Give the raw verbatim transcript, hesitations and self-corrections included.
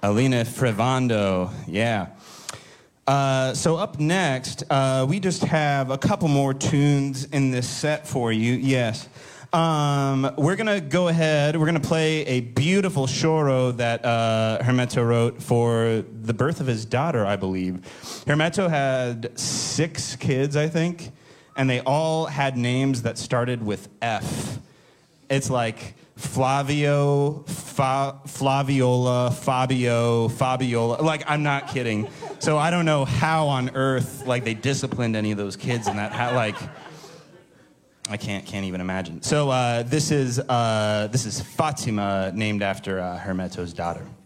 Alina Frevando, yeah. Uh, so up next, uh, we just have a couple more tunes in this set for you, yes. Um, we're going to go ahead, we're going to play a beautiful choro that uh, Hermeto wrote for the birth of his daughter, I believe. Hermeto had six kids, I think, and they all had names that started with F. It's like Flavio, Fa Flaviola, Fabio, Fabiola. Like, I'm not kidding. So I don't know how on earth, like, they disciplined any of those kids and that, how, like, I can't can't even imagine. So uh, this is uh, this is Fatima, named after uh, Hermeto's daughter.